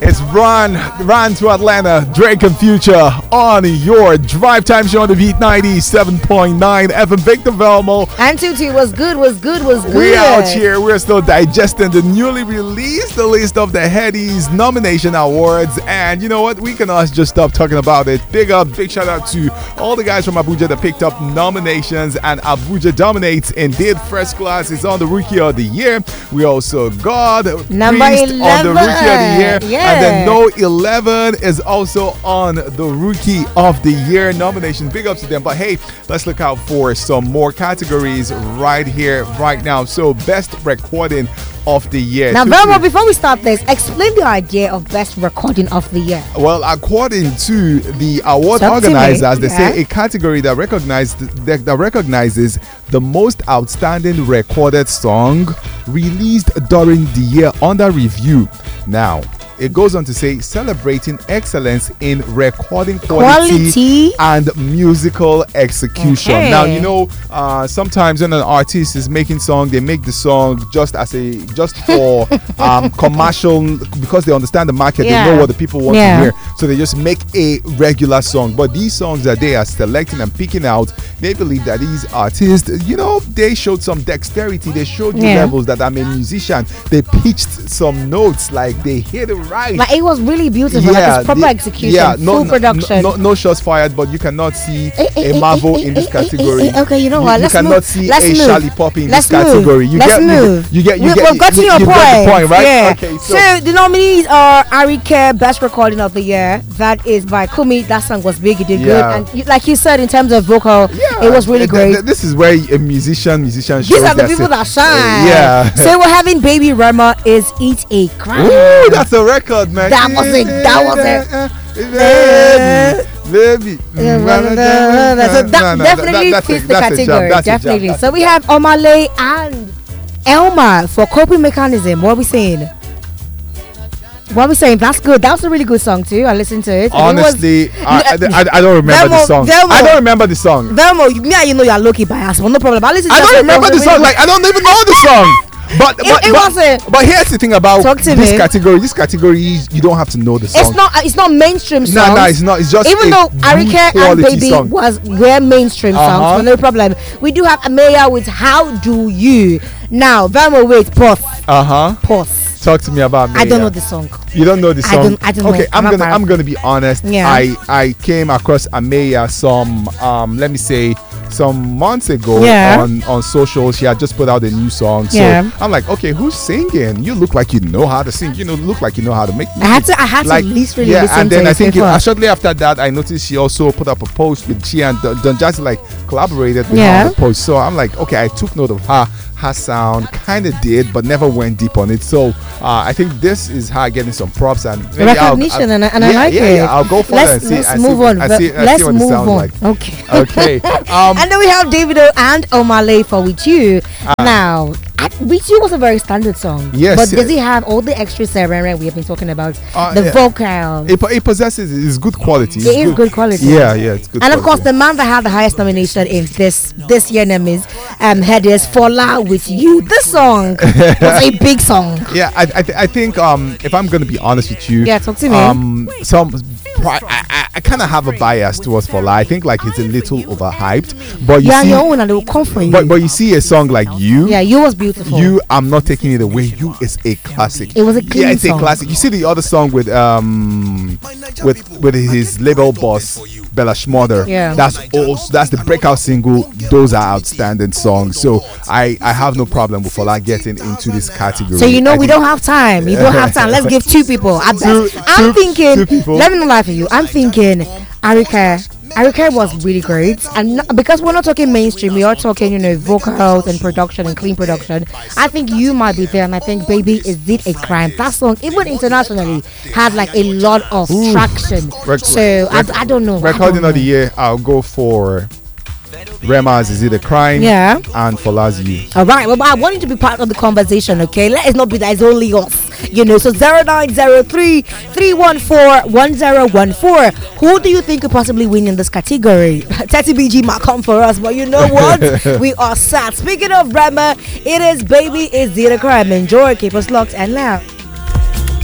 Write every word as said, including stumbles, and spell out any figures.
It's Run, Run to Atlanta, Drake and Future on your drive time show on the Beat ninety-seven point nine F M. Victor Velmo. And Tutu was good, was good, was good. We're out here. We're still digesting the newly released list of the Headies nomination awards. And you know what? We cannot just stop talking about it. Big up, big shout out to all the guys from Abuja that picked up nominations. And Abuja dominates indeed. First class is on the Rookie of the Year. We also got number eleven on the Rookie of the Year. Yeah. And then No eleven is also on the Rookie of the Year nomination. Big ups to them. But hey, let's look out for some more categories right here, right now. So, best recording of the year. Now, Velmo, before we start this, explain the idea of best recording of the year. Well, according to the award Talk organizers, they yeah. say a category that recognizes that, that recognizes the most outstanding recorded song released during the year under review. Now, it goes on to say celebrating excellence in recording quality, quality. and musical execution. Okay. Now, you know, uh, sometimes when an artist is making song, they make the song just as a just for um, commercial, because they understand the market, yeah. they know what the people want yeah. to hear. So they just make a regular song. But these songs that they are selecting and picking out, they believe that these artists, you know, they showed some dexterity. They showed you yeah. levels that I'm a musician. They pitched some notes, like they hit it right. Like it was really beautiful. Yeah, like it's proper the, execution, yeah, full no, no, production. No, no, no shots fired, but you cannot see Eh, eh, a eh, Marvel eh, in this eh, eh, category. eh, eh, okay, you know you, what? You Let's cannot move. see Let's a move. Charlie Poppy in Let's this move. category. You Let's get, move. You get, you we, get, we've gotten you, your you point. get the point, right? Yeah. Okay, so, so the nominees are Arike, best recording of the year. That is by Kumi. That song was big. It did Yeah. good. And you, like you said, in terms of vocal, yeah, it was really th- great. th- This is where a musician, musician. These are the people that shine. Yeah. So we're having Baby Rema is Eat a Crime. Ooh, that's a record, man. That was it. That was it. Baby. Yeah, so that definitely fits the category. Definitely. So we have Omale and Elma for Coping Mechanism. What are we saying? What are we saying? That's good. That was a really good song too. I listened to it. Honestly, it was, I, I, I don't remember Velmo, the song. Velmo, I don't remember the song. Velmo, me and you know you're low-key biased, but no problem. I, listen I to don't remember the really song. Like I don't even know the song. But It- but, it but, wasn't. but here's the thing about Talk to this me. category. This category, you don't have to know the song. It's not. It's not mainstream songs. No, no, it's not. It's just Even a though good Arike and quality Baby song. was were mainstream Uh-huh. songs, but no problem. We do have Ameya with How Do You. Now, Velmo, wait, pause, Uh huh. pause. Talk to me about me. I don't know the song. You don't know the I song. don't- I don't okay, know. I'm I'm gonna not I'm gonna be honest. Yeah. I I came across Ameya some um let me say some months ago Yeah. on on social. She had just put out a new song. So Yeah. I'm like, okay, who's singing? You look like you know how to sing. You know, look like you know how to make music. I had to. I had like, to at least really yeah, listen and then to I it think it, before. uh, shortly after that, I noticed she also put up a post with she and Don, Don Jazzy like collaborated with Yeah. her on the post. So I'm like, okay, I took note of her her sound, kind of did, but never went deep on it. So uh, I think this is her getting some props and maybe I'll- Recognition, I'll- and, I- and I yeah, like yeah, it. Yeah, I'll go for let's, it and see. Let's and move see, on. and see, and let's see what move it sounds on. like. Okay. Okay. Um, And then we have Davido and Omale for With You. Ah. Now, I, With You was a very standard song. Yes, But yeah. does it have all the extra serene we have been talking about? Uh, the yeah. vocal. it, it possesses it's good quality. It's It is good quality. Yeah, yeah, it's good. And of course, quality. the man that had the highest nomination in this this year name is um, Headies Fola With You. This song was a big song. Yeah, I I, th- I think um if I'm gonna be honest with you, Yeah, talk to me. Um, some pri- I, I, I kind of have a bias towards Fola. I think like it's a little overhyped, but you Yeah, see, your own and they will come for you. but but you see a song like you. yeah, You was beautiful. You, I'm not taking it away. You is a classic. It was a clean yeah, it's song. a classic. You see the other song with um with with his label boss Bella Schmorder. Yeah. that's also that's the breakout single. Those are outstanding songs. So I I have no problem with Fola getting into this category. So you know I we think- don't have time. You don't have time. Let's give two people. I bet. Two- I'm two- thinking. two people. Let me know lie for you. I'm thinking Arika. Arika was really great, and not, because we're not talking mainstream, we are talking, you know, vocals and production and clean production. I think you might be there, and I think Baby Is It a Crime. That song, even internationally, had like a lot of Ooh. traction. Rec- so rec- I, I don't know. I Recording don't of the know. year, I'll go for Rema's Is It a Crime? Yeah. And Fola's You. All right. Well, I want you to be part of the conversation, okay? Let it not be that it's only us, you know. So zero nine zero three three one four one zero one four. Who do you think could possibly win in this category? thirty B G might come for us, but you know what? We are sad. Speaking of Rema, it is Baby Is It a Crime. Enjoy. Keep us locked and loud.